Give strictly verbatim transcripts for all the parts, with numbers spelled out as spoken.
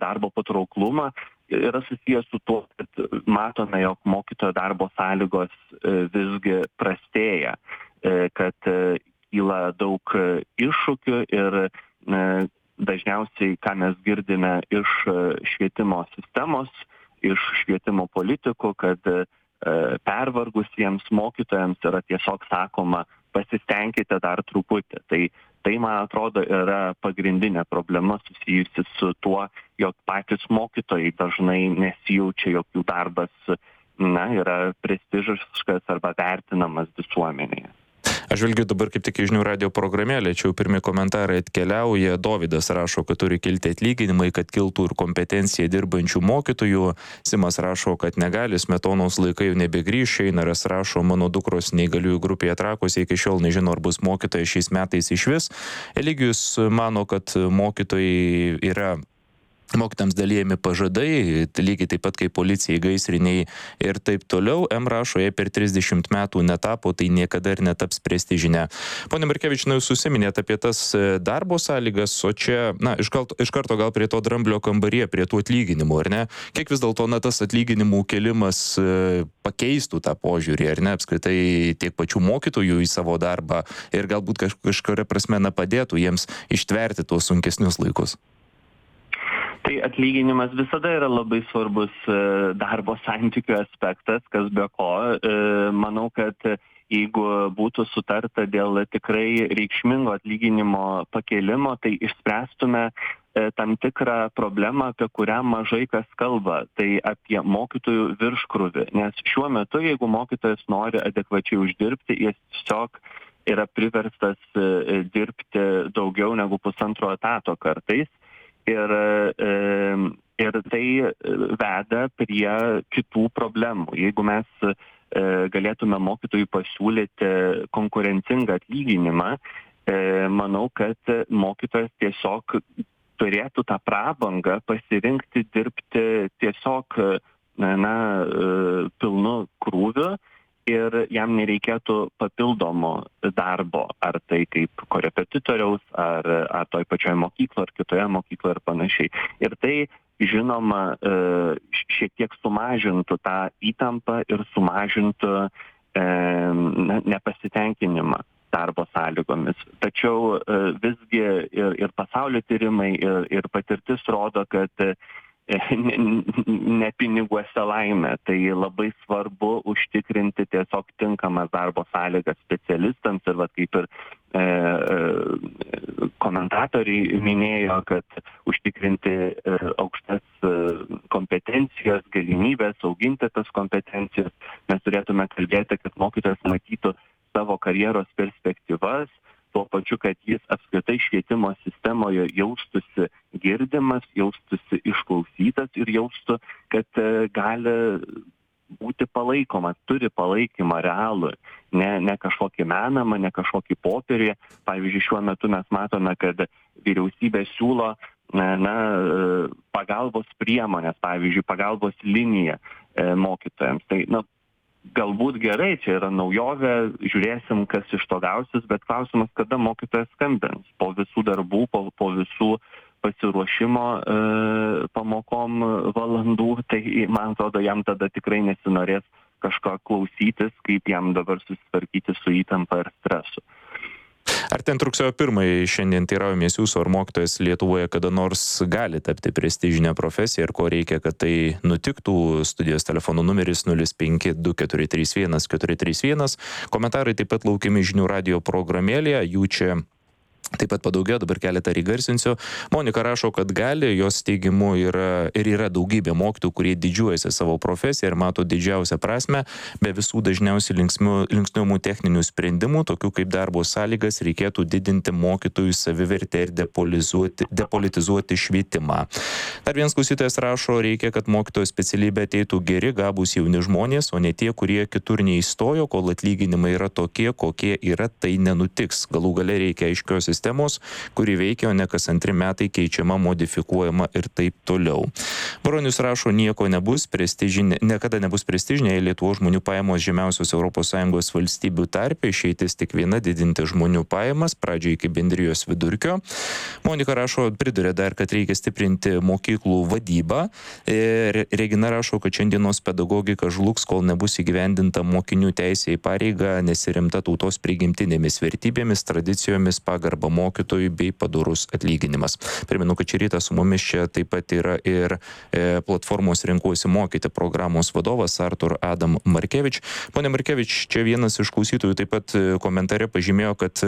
darbo patrauklumą yra susijęs su tuo, kad matome, jog mokytojo darbo sąlygos visgi prastėja, kad kyla daug iššūkių ir dažniausiai, ką mes girdime iš švietimo sistemos, iš švietimo politikų, kad pervargusiems mokytojams yra tiesiog sakoma, pasistengkite dar truputį. Tai, tai man atrodo, yra pagrindinė problema susijusi su tuo, jog patys mokytojai dažnai nesijaučia, jog jų darbas na, yra prestižiškas arba vertinamas visuomenėje. Aš žvelgiu dabar kaip tik į žinių radio programėlę, čia jau pirmi komentarai atkeliauja. Dovydas rašo, kad turi kilti atlyginimai, kad kiltų ir kompetencija dirbančių mokytojų. Simas rašo, kad negali, Smetonos laikai jau nebegrįš. Einaras rašo, mano dukros neįgaliųjų grupėje Trakuose iki šiol nežino, ar bus mokytojai šiais metais išvis. Eligijus mano, kad mokytojai yra mokytams dalijami pažadai, lygiai taip pat kaip policijai, gaisriniai ir taip toliau. M rašo, jei per trisdešimt metų netapo, tai niekada ir netaps prestižinė. Pone Markevič, na, jūs užsiminėte apie tas darbo sąlygas, o čia, na, iš karto, iš karto gal prie to dramblio kambaryje, prie tų atlyginimų, ar ne? Kiek vis dėlto, na, tas atlyginimų kėlimas pakeistų tą požiūrį, ar ne, apskritai tiek pačių mokytojų į savo darbą ir galbūt kaž, kažkuria prasme, na, padėtų jiems ištverti tuos sunkesnius laikus? Tai atlyginimas visada yra labai svarbus darbo santykių aspektas, kas be ko. Manau, kad jeigu būtų sutarta dėl tikrai reikšmingo atlyginimo pakėlimo, tai išspręstume tam tikrą problemą, apie kurią mažai kas kalba, tai apie mokytojų virškrūvį. Nes šiuo metu, jeigu mokytojas nori adekvačiai uždirbti, jis tiesiog yra priverstas dirbti daugiau negu pusantro etato kartais. Ir, ir tai veda prie kitų problemų. Jeigu mes galėtume mokytojui pasiūlyti konkurencingą atlyginimą, manau, kad mokytojas tiesiog turėtų tą prabangą pasirinkti dirbti tiesiog na, pilnu krūviu ir jam nereikėtų papildomo darbo, ar tai kaip korepetitoriaus, ar, ar toj pačioj mokykloje, ar kitoje mokykloje ir panašiai. Ir tai, žinoma, šiek tiek sumažintų tą įtampą ir sumažintų ne, nepasitenkinimą darbo sąlygomis. Tačiau visgi ir, ir pasaulio tyrimai, ir, ir patirtis rodo, kad Ne, ne piniguose laimė, tai labai svarbu užtikrinti tiesiog tinkamas darbo sąlygas specialistams ir vat, kaip ir e, komentatoriai minėjo, kad užtikrinti e, aukštas e, kompetencijas, galimybės auginti tas kompetencijas, mes turėtume kalbėti, kad mokytojas matytų savo karjeros perspektyvas, tuo pačiu, kad jis apskritai švietimo sistemoje jaustųsi girdimas, jaustųsi išklausytas ir jaustų, kad gali būti palaikomas, turi palaikymą realų, ne, ne kažkokį menamą, ne kažkokį popierį. Pavyzdžiui, šiuo metu mes matome, kad vyriausybė siūlo na, na, pagalbos priemonės, pavyzdžiui, pagalbos liniją e, mokytojams. Tai, na, galbūt gerai, čia yra naujovė, žiūrėsim, kas iš to gausis, bet klausimas, kada mokytojas skambins po visų darbų, po, po visų pasiruošimo e, pamokom valandų, tai man atrodo, jam tada tikrai nesinorės kažko klausytis, kaip jam dabar susitvarkyti su įtampa ir stresu. Artėjant rugsėjo pirmąjį, šiandien teiraujamės jūsų, ar mokytojas Lietuvoje kada nors gali tapti prestižinę profesiją ir ko reikia, kad tai nutiktų. Studijos telefono numeris nulis penki du keturi trys vienas keturi trys vienas. Komentarai taip pat laukiami žinių radio programėlėje, jų čia taip pat padaugėjo, dabar keletą įgarsinsiu. Monika rašo, kad gali, jos teigimu yra ir yra daugybė mokytojų, kurie didžiuojasi savo profesiją ir mato didžiausią prasme, be visų dažniausiai linksniuojamų techninių sprendimų, tokių kaip darbo sąlygas, reikėtų didinti mokytojų savivertę ir depolitizuoti švietimą. Dar vienas klausytojas rašo, reikia, kad mokytojo specialybė ateitų geri, gabūs jauni žmonės, o ne tie, kurie kitur neįstojo, kol atlyginimai yra tokie, kokie yra, tai nenutiks. Galų gale reikia aiškios sistemos, kuri veikia, o ne kas antri metai keičiama, modifikuojama ir taip toliau. Bronius rašo, nieko nebus, prestižinė, niekada nebus prestižinė, Lietuvos žmonių pajamos žemiausios Europos Sąjungos valstybių tarpe, išeitis tik viena didinti žmonių pajamas, pradžiai iki bendrijos vidurkio. Monika rašo, priduria dar, kad reikia stiprinti mokyklų vadybą. Ir Regina rašo, kad šiandienos pedagogika žlugs, kol nebus įgyvendinta mokinių teisė į pareigą, nesiremta tautos prigimtinėmis vertybėmis, tradicijomis, pagarba mokytojui bei padorus atlyginimas. Primenu, kad šį rytą su mumis čia taip pat yra ir e, platformos Renkuosi mokyti programos vadovas Artur Adam Markevič. Pone Markevič, čia vienas iš klausytojų taip pat komentare pažymėjo, kad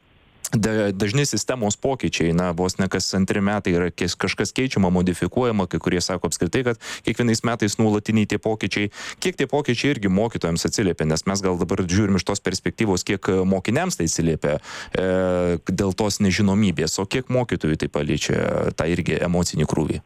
dažni sistemos pokyčiai, na, vos ne kas antri metai yra kažkas keičiama, modifikuojama, kai kurie sako apskritai, kad kiekvienais metais nuolatiniai tie pokyčiai, kiek tie pokyčiai irgi mokytojams atsiliepia, nes mes gal dabar žiūrim iš tos perspektyvos, kiek mokiniams tai atsiliepia e, dėl tos nežinomybės, o kiek mokytojų tai paliečia tą irgi emocinį krūvį.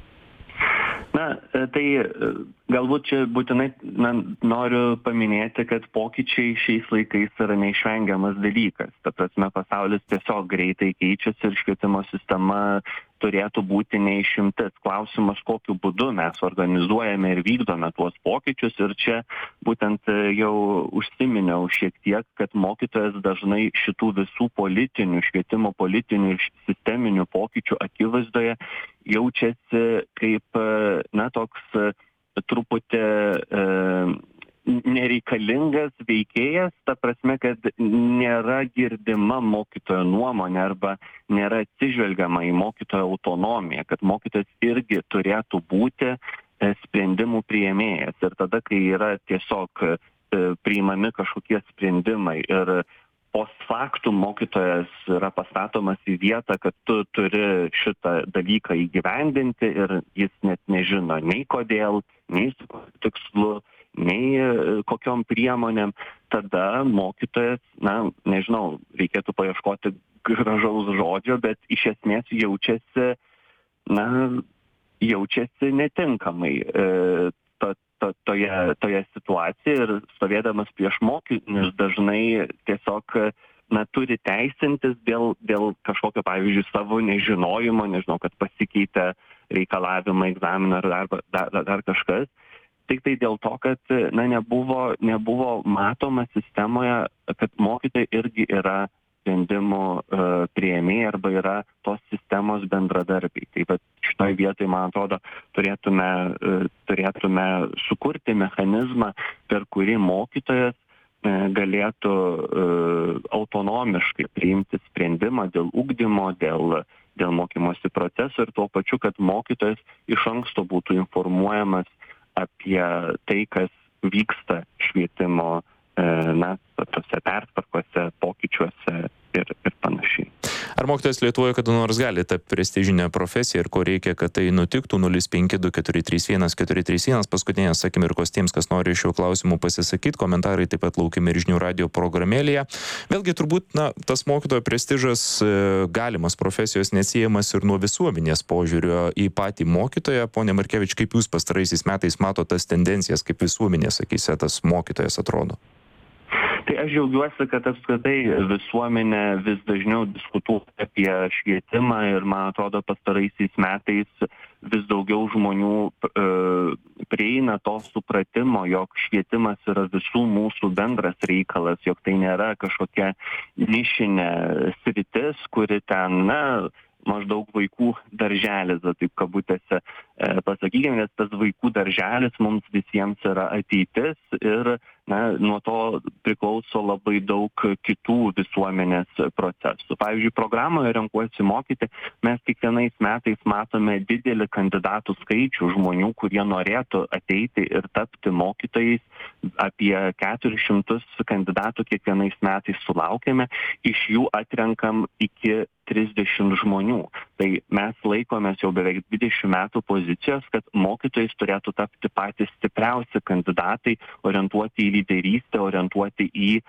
Na, tai galbūt čia būtinai na, noriu paminėti, kad pokyčiai šiais laikais yra neišvengiamas dalykas. Ta prasme, pasaulis tiesiog greitai keičiasi ir švietimo sistema turėtų būti neišimtis. Klausimas, kokiu būdu mes organizuojame ir vykdome tuos pokyčius. Ir čia būtent jau užsiminiau šiek tiek, kad mokytojas dažnai šitų visų politinių, švietimo politinių ir sisteminių pokyčių akivaizdoje jaučiasi kaip, na, toks truputį e, nereikalingas veikėjas, ta prasme, kad nėra girdima mokytojo nuomonė arba nėra atsižvelgiama į mokytojo autonomiją, kad mokytojas irgi turėtų būti e, sprendimų priėmėjas. Ir tada, kai yra tiesiog e, priimami kažkokie sprendimai ir post factum mokytojas yra pastatomas į vietą, kad tu turi šitą dalyką įgyvendinti ir jis net nežino nei kodėl, nei su tikslu, nei kokiom priemonėm, tada mokytojas, na, nežinau, reikėtų paieškoti gražaus žodžio, bet iš esmės jaučiasi, na, jaučiasi netinkamai e, to, to, toje, toje situacijoje ir stovėdamas prieš mokinius dažnai tiesiog, na, turi teisintis dėl, dėl kažkokio, pavyzdžiui, savo nežinojimo, nežinau, kad pasikeitė reikalavimai, egzaminą ar dar, dar, dar kažkas. Tik tai dėl to, kad, na, nebuvo, nebuvo matoma sistemoje, kad mokytojai irgi yra sprendimų e, priėmėjai arba yra tos sistemos bendradarbiai. Taip pat šitoje vietoje, man atrodo, turėtume, e, turėtume sukurti mechanizmą, per kurį mokytojas e, galėtų e, autonomiškai priimti sprendimą dėl ugdymo, dėl, dėl mokymosi proceso ir tuo pačiu, kad mokytojas iš anksto būtų informuojamas apie tai, kas vyksta švietimo, na, tose pertvarkose, pokyčiuose ir, ir panašiai. Ar mokytojas Lietuvoje kada nors gali tapti prestižinę profesiją ir ko reikia, kad tai nutiktų? nulis penki du keturi trys vienas keturi trys vienas. Paskutinės akimirkos tiems, kas nori šiuo klausimu pasisakyti, komentarai taip pat laukiami ir žinių radio programėlėje. Vėlgi turbūt, na, tas mokytojo prestižas e, galimas profesijos neatsiejamas ir nuo visuomenės požiūrio į patį mokytoją. Pone Markevič, kaip jūs pastaraisiais metais mato tas tendencijas, kaip visuomenės akyse tas mokytojas atrodo? Tai aš džiaugiuosi, kad apskritai visuomenė vis dažniau diskutuoja apie švietimą ir, man atrodo, pastaraisiais metais vis daugiau žmonių e, prieina to supratimo, jog švietimas yra visų mūsų bendras reikalas, jog tai nėra kažkokia nišinė sritis, kuri ten, na, maždaug vaikų darželis, taip kabutėse e, pasakykime, nes tas vaikų darželis mums visiems yra ateitis ir, na, nuo to priklauso labai daug kitų visuomenės procesų. Pavyzdžiui, programoje Renkuosi mokyti mes kiekvienais metais matome didelį kandidatų skaičių žmonių, kurie norėtų ateiti ir tapti mokytojais. Apie keturis šimtus kandidatų kiekvienais metais sulaukiame, iš jų atrenkam iki trisdešimt žmonių. Tai mes laikomės jau beveik dvidešimt metų pozicijos, kad mokytojais turėtų tapti patys stipriausi kandidatai, orientuoti į lyderystę, orientuoti į e,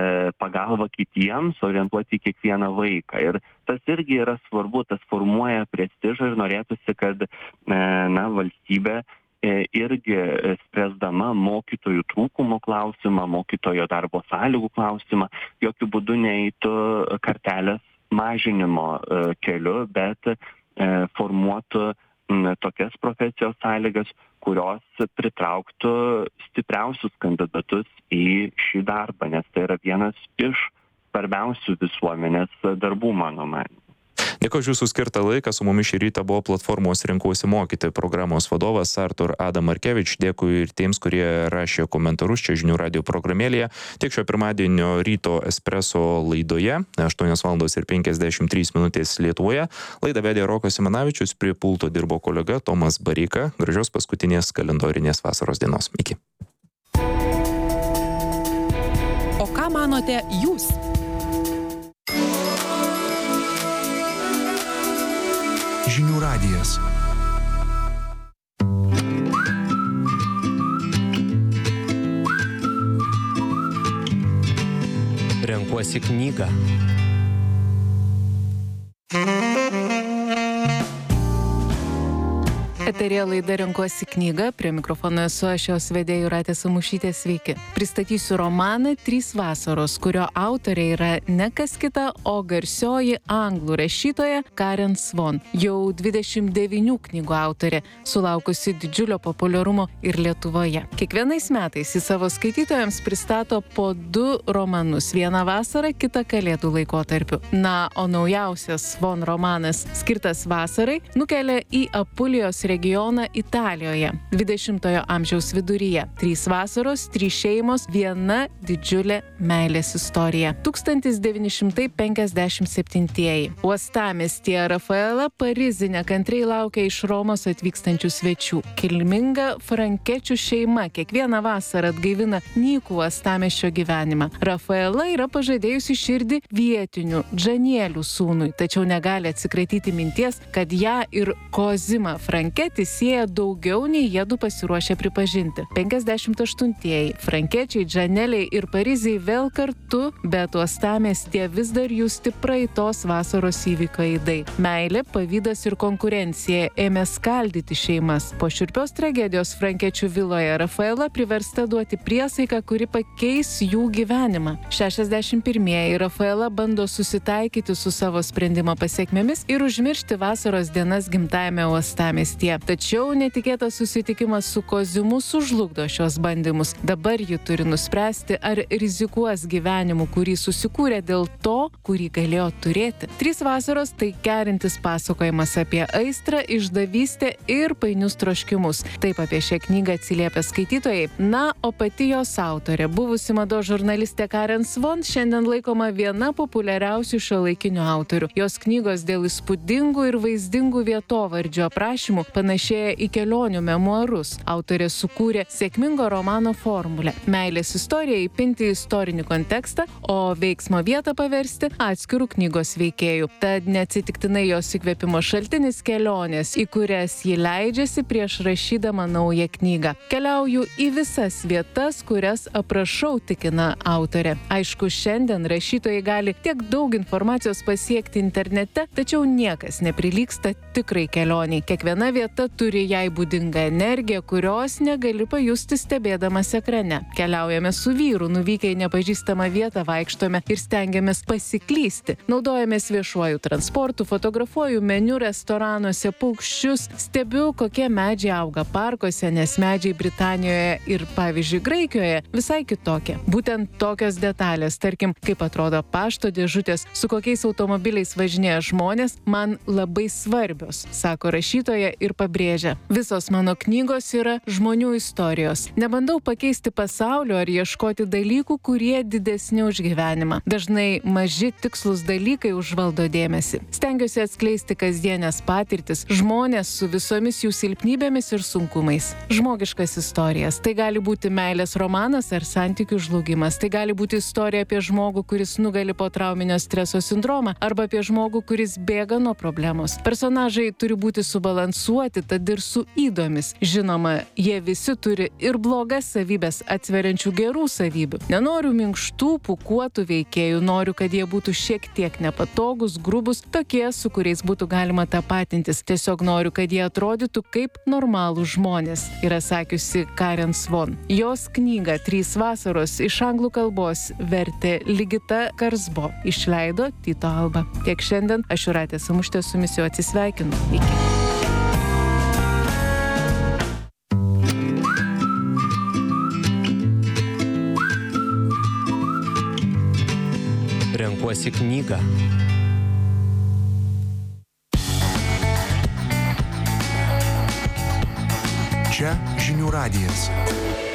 pagalbą kitiems, orientuoti į kiekvieną vaiką. Ir tas irgi yra svarbu, tas formuoja prestižą ir norėtųsi, kad e, na, valstybė e, irgi spręsdama mokytojų trūkumo klausimą, mokytojo darbo sąlygų klausimą, jokių būdų neeitų kartelės mažinimo e, keliu, bet e, formuotų tokias profesijos sąlygas, kurios pritrauktų stipriausius kandidatus į šį darbą, nes tai yra vienas iš svarbiausių visuomenės darbų, mano manymu. Dėkui už jūsų skirtą laiką. Su mumis šį rytą buvo platformos Renkuosi mokyti programos vadovas Artur Adamarkevič. Dėkui ir tiems, kurie rašė komentarus čia žinių radijo programėlėje. Tiek šio pirmadienio ryto espreso laidoje, aštuonios valandos ir penkiasdešimt trys minutės Lietuvoje. Laidą vedė Rokas Simanavičius, prie pulto dirbo kolega Tomas Bareika. Gražios paskutinės kalendorinės vasaros dienos. Iki. O ką manote jūs? Žinių radijas. Renkuosi knygą. Eterėje laida Renkuosi knygą, prie mikrofono esu aš, jos vedėja Jūratė Samušytė, sveiki. Pristatysiu romaną Trys vasaros, kurio autorė yra ne kas kita, o garsioji anglų rašytoja Karen Svon. Jau dvidešimt devynių knygų autorė, sulaukusi didžiulio populiarumo ir Lietuvoje. Kiekvienais metais į savo skaitytojams pristato po du romanus, vieną vasarą, kitą kalėdų laikotarpiu. Na, o naujausias Svon romanas, skirtas vasarai, nukelia į Apulijos regioną regioną Italijoje, dvidešimtojo amžiaus viduryje. Trys vasaros, trys šeimos, viena didžiulė meilės istorija. tūkstantis devyni šimtai penkiasdešimt septintieji. Uostamiestyje Rafaela Parizi nekantriai laukia iš Romos atvykstančių svečių. Kilminga frankečių šeima kiekvieną vasarą atgaivina nykų uostamiesčio gyvenimą. Rafaela yra pažadėjusi širdį vietinių Džanielių sūnui, tačiau negali atsikratyti minties, kad ją ir Kozimą Franketį sieja daugiau nei jiedu pasiruošę pripažinti. penkiasdešimt aštuntieji. Frankiečiai, Džaneliai ir Pariziai vėl kartu, bet uostamiestyje vis dar justi praeitos vasaros įvyko aidai. Meilė, pavydas ir konkurencija ėmė skaldyti šeimas. Po šiurpios tragedijos frankiečių viloje Rafaela priversta duoti priesaiką, kuri pakeis jų gyvenimą. šešiasdešimt pirmieji. Rafaela bando susitaikyti su savo sprendimo pasekmėmis ir užmiršti vasaros dienas gimtajame uostamiestyje. Tačiau netikėtas susitikimas su Kozimu sužlugdo šios bandymus. Dabar ji turi nuspręsti, ar rizikuos gyvenimu, kurį susikūrė dėl to, kurį galėjo turėti. Trys vasaros tai kerintis pasakojimas apie aistrą, išdavystę ir painius troškimus. Taip apie šią knygą atsiliepia skaitytojai. Na, o pati jos autorė, buvusi mados žurnalistė Karen Svon, šiandien laikoma viena populiariausių šiuolaikinių autorių. Jos knygos dėl įspūdingų ir vaizdingų vietovardžių aprašymų panašėja į kelionių memuarus. Autorė sukūrė sėkmingo romano formulę. Meilės istoriją įpinti į istorinį kontekstą, o veiksmo vietą paversti atskirų knygos veikėjų. Tad neatsitiktinai jos įkvėpimo šaltinis kelionės, į kurias ji leidžiasi prieš rašydama naują knygą. Keliauju į visas vietas, kurias aprašau, tikina autorė. Aišku, šiandien rašytojai gali tiek daug informacijos pasiekti internete, tačiau niekas neprilygsta tikrai kelioniai. Kiekviena vieta turi jai būdingą energiją, kurios negali pajusti stebėdamas ekrane. Keliaujame su vyru, nuvykę į nepažįstamą vietą, vaikštome ir stengiamės pasiklysti. Naudojamės viešuoju transportu, fotografuoju meniu restoranuose, paukščius, stebiu, kokie medžiai auga parkuose, nes medžiai Britanijoje ir, pavyzdžiui, Graikijoje visai kitokie. Būtent tokios detalės, tarkim, kaip atrodo pašto dėžutės, su kokiais automobiliais važinėja žmonės, man labai svarbios, sako rašytoja ir pabrėžia. Visos mano knygos yra žmonių istorijos. Nebandau pakeisti pasaulio ar ieškoti dalykų, kurie didesni už gyvenimą. Dažnai maži tikslus dalykai užvaldo dėmesį. Stengiuosi atskleisti kasdienės patirtis, žmonės su visomis jų silpnybėmis ir sunkumais. Žmogiškas istorijas. Tai gali būti meilės romanas ar santykių žlugimas. Tai gali būti istorija apie žmogų, kuris nugali po trauminio streso sindromą, arba apie žmogų, kuris bėga nuo problemos. Personažai turi būti subalansuoti, tad ir su įdomis. Žinoma, jie visi turi ir blogas savybės atsveriančių gerų savybių. Nenoriu minkštų, pūkuotų veikėjų, noriu, kad jie būtų šiek tiek nepatogus, grubus, tokie, su kuriais būtų galima tapatintis. Tiesiog noriu, kad jie atrodytų kaip normalūs žmonės, yra sakiusi Karen Svon. Jos knygą Trys vasaros iš anglų kalbos vertė Ligita Karsbo, išleido Tyto Alba. Tiek šiandien, aš Jūratė Samušytė su jumis jau atsisveikinu. Iki. Renkuosi knygą. Čia žinių radijas.